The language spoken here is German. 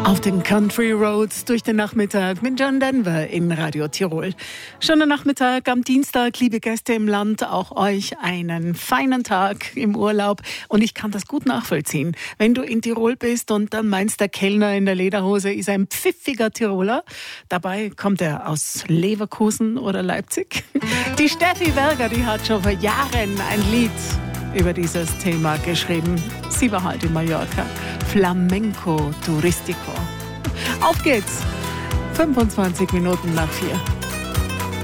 Auf den Country Roads durch den Nachmittag mit John Denver in Radio Tirol. Schönen Nachmittag am Dienstag, liebe Gäste im Land, auch euch einen feinen Tag im Urlaub. Und ich kann das gut nachvollziehen. Wenn du in Tirol bist und dann meinst, der Kellner in der Lederhose ist ein pfiffiger Tiroler. Dabei kommt er aus Leverkusen oder Leipzig. Die Steffi Berger, die hat schon vor Jahren ein Lied über dieses Thema geschrieben. Sie war halt in Mallorca. Flamenco Turistico. Auf geht's. 25 Minuten nach 4.